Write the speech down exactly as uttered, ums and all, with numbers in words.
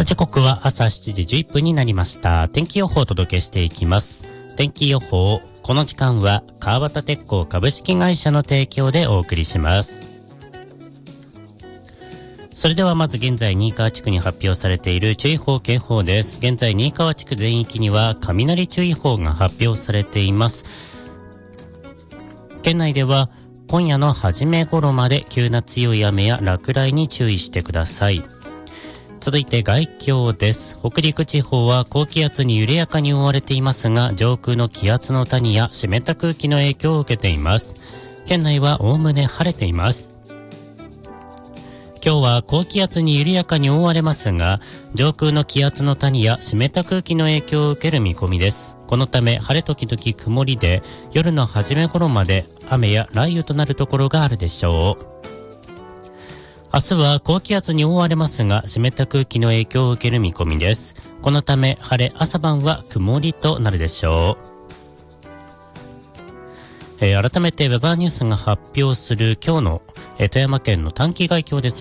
時刻は朝しちじじゅういっぷんになりました。天気予報をお届けしていきます。天気予報、この時間は川端鉄工株式会社の提供でお送りします。それではまず現在新川地区に発表されている注意報警報です。現在新川地区全域には雷注意報が発表されています。県内では今夜の初め頃まで急な強い雨や落雷に注意してください。続いて外況です。北陸地方は高気圧に緩やかに覆われていますが、上空の気圧の谷や湿った空気の影響を受けています。県内はおおむね晴れています。今日は高気圧に緩やかに覆われますが、上空の気圧の谷や湿った空気の影響を受ける見込みです。このため晴れ時々曇りで、夜の初め頃まで雨や雷雨となるところがあるでしょう。明日は高気圧に覆われますが、湿った空気の影響を受ける見込みです。このため晴れ、朝晩は曇りとなるでしょう。えー、改めてウェザーニュースが発表する今日の、えー、富山県の短期概況です。